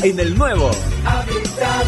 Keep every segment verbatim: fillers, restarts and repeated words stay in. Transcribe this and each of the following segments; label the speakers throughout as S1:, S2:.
S1: en el nuevo
S2: Hábitat.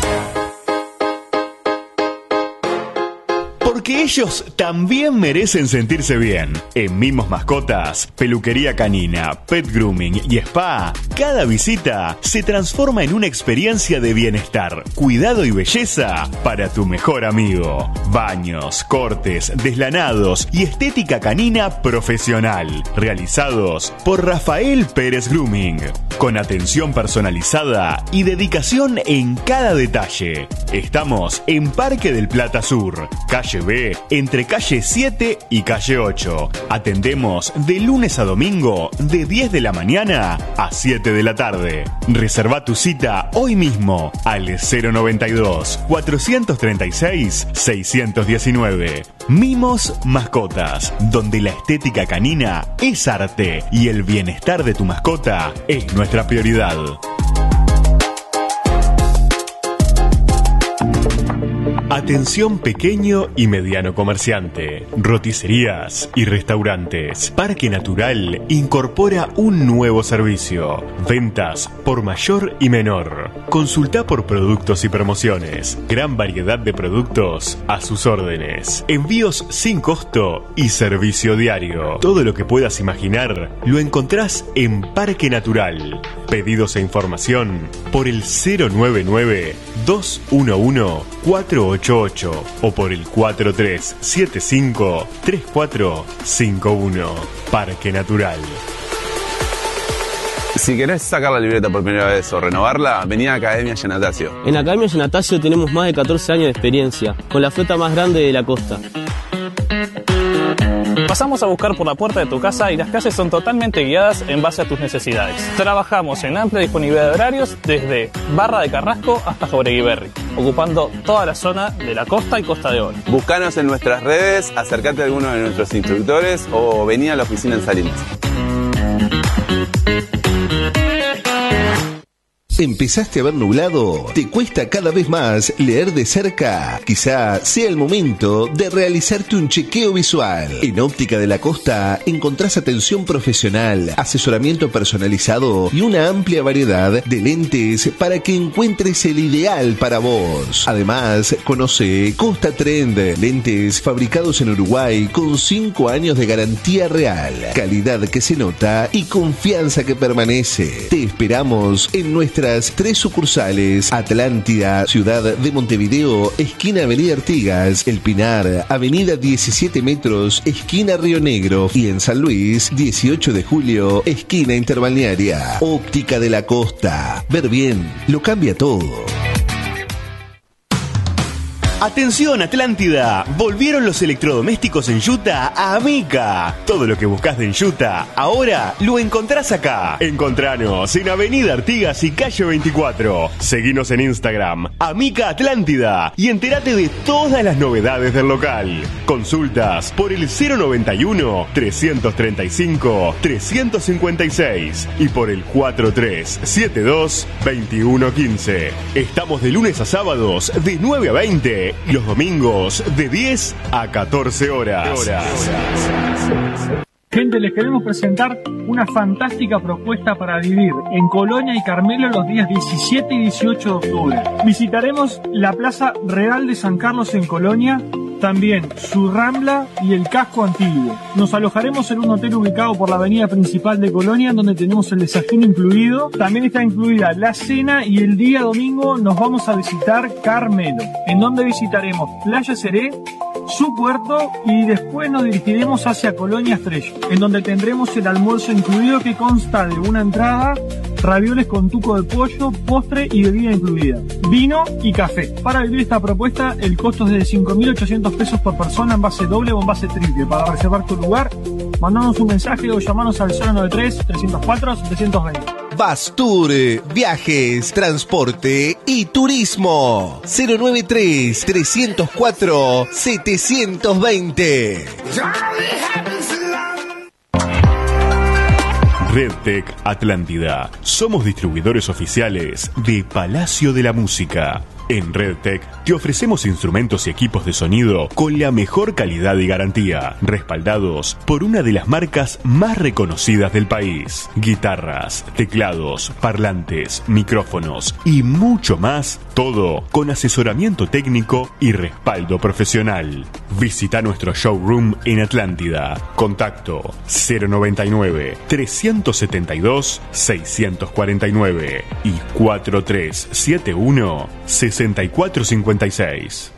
S3: Porque ellos también merecen sentirse bien. En Mimos Mascotas, peluquería canina, pet grooming y spa, cada visita se transforma en una experiencia de bienestar, cuidado y belleza para tu mejor amigo. Baños, cortes, deslanados y estética canina profesional, realizados por Rafael Pérez Grooming, con atención personalizada y dedicación en cada detalle. Estamos en Parque del Plata Sur, calle B, entre calle siete y calle ocho. Atendemos de lunes a domingo de diez de la mañana a siete de la tarde. Reserva tu cita hoy mismo al cero noventa y dos, cuatrocientos treinta y seis, seiscientos diecinueve. Mimos Mascotas, donde la estética canina es arte y el bienestar de tu mascota es nuestra prioridad. Atención pequeño y mediano comerciante, roticerías y restaurantes. Parque Natural incorpora un nuevo servicio. Ventas por mayor y menor. Consulta por productos y promociones. Gran variedad de productos a sus órdenes. Envíos sin costo y servicio diario. Todo lo que puedas imaginar lo encontrás en Parque Natural. Pedidos e información por el cero nueve nueve, dos uno uno, cuatro ocho ocho o por el cuatro tres siete cinco, tres cuatro cinco uno. Parque Natural.
S4: Si querés sacar la libreta por primera vez o renovarla, vení a Academia Giannatasio.
S5: En Academia Giannatasio tenemos más de catorce años de experiencia, con la flota más grande de la costa.
S6: Pasamos a buscar por la puerta de tu casa y las clases son totalmente guiadas en base a tus necesidades. Trabajamos en amplia disponibilidad de horarios desde Barra de Carrasco hasta Jauregui Berry, ocupando toda la zona de la costa y Costa de Oro.
S4: Búscanos en nuestras redes, acércate a alguno de nuestros instructores o vení a la oficina en Salinas.
S7: ¿Empezaste a ver nublado? ¿Te cuesta cada vez más leer de cerca? Quizá sea el momento de realizarte un chequeo visual. En Óptica de la Costa encontrás atención profesional, asesoramiento personalizado y una amplia variedad de lentes para que encuentres el ideal para vos. Además, conoce Costa Trend, lentes fabricados en Uruguay con cinco años de garantía real, calidad que se nota y confianza que permanece. Te esperamos en nuestra tres sucursales: Atlántida, Ciudad de Montevideo, esquina Avenida Artigas, El Pinar, Avenida diecisiete metros, esquina Río Negro, y en San Luis, dieciocho de julio, esquina Interbalnearia. Óptica de la Costa. Ver bien lo cambia todo.
S3: Atención Atlántida, volvieron los electrodomésticos en Utah a Amica. Todo lo que buscas de Utah ahora lo encontrás acá. Encontranos en Avenida Artigas y calle veinticuatro. Seguinos en Instagram, Amica Atlántida, y entérate de todas las novedades del local. Consultas por el cero noventa y uno, trescientos treinta y cinco, trescientos cincuenta y seis y por el cuatro tres siete dos, veintiuno quince. Estamos de lunes a sábados de nueve a veinte. Los domingos de diez a catorce horas.
S8: Gente, les queremos presentar una fantástica propuesta para vivir en Colonia y Carmelo los días diecisiete y dieciocho de octubre. Visitaremos la Plaza Real de San Carlos en Colonia, también su Rambla y el casco antiguo. Nos alojaremos en un hotel ubicado por la avenida principal de Colonia, donde tenemos el desayuno incluido. También está incluida la cena, y el día domingo nos vamos a visitar Carmelo, en donde visitaremos Playa Seré, su puerto, y después nos dirigiremos hacia Colonia Estrella, en donde tendremos el almuerzo incluido, que consta de una entrada, ravioles con tuco de pollo, postre y bebida incluida, vino y café. Para vivir esta propuesta el costo es de cinco mil ochocientos pesos por persona en base doble o en base triple. Para reservar tu lugar, mandanos un mensaje o llamanos al cero noventa y tres, trescientos cuatro, setecientos veinte.
S7: Bastur, viajes, transporte y turismo. cero noventa y tres, trescientos cuatro, setecientos veinte.
S3: RedTech Atlántida. Somos distribuidores oficiales de Palacio de la Música. En RedTech te ofrecemos instrumentos y equipos de sonido con la mejor calidad y garantía, respaldados por una de las marcas más reconocidas del país. Guitarras, teclados, parlantes, micrófonos y mucho más, todo con asesoramiento técnico y respaldo profesional. Visita nuestro showroom en Atlántida. Contacto cero noventa y nueve, trescientos setenta y dos, seiscientos cuarenta y nueve y cuatro tres siete uno, sesenta y cuatro cincuenta y seis.